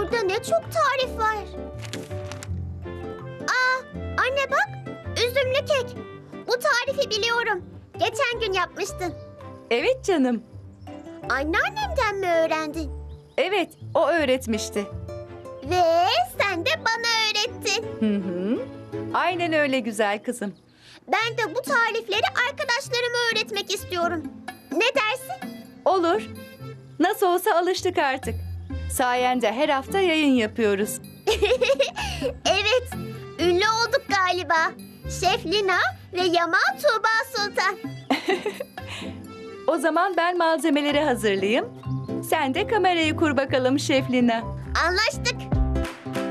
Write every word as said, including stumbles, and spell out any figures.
Burada ne çok tarif var. Aa, anne bak, üzümlü kek. Bu tarifi biliyorum. Geçen gün yapmıştın. Evet canım. Anneannemden mi öğrendin? Evet, o öğretmişti. Ve sen de bana öğrettin. Hı hı. Aynen öyle güzel kızım. Ben de bu tarifleri arkadaşlarıma öğretmek istiyorum. Ne dersin? Olur. Nasıl olsa alıştık artık. Sayende her hafta yayın yapıyoruz. Evet, ünlü olduk galiba. Şef Lina ve Yaman Tuğba Sultan. O zaman ben malzemeleri hazırlayayım. Sen de kamerayı kur bakalım Şef Lina. Anlaştık.